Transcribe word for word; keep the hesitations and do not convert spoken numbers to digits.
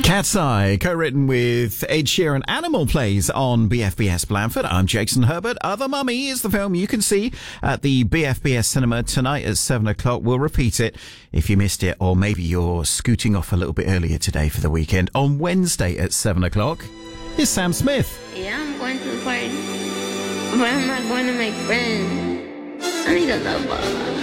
Cat's Eye, co-written with Ed Sheeran. Animal plays on B F B S Blandford. I'm Jason Herbert. Other Mummy is the film you can see at the B F B S cinema tonight at seven o'clock. We'll repeat it if you missed it, or maybe you're scooting off a little bit earlier today for the weekend. On Wednesday at seven o'clock is Sam Smith. Yeah, I'm going to the party, but I'm not going to make friends. I need a lover.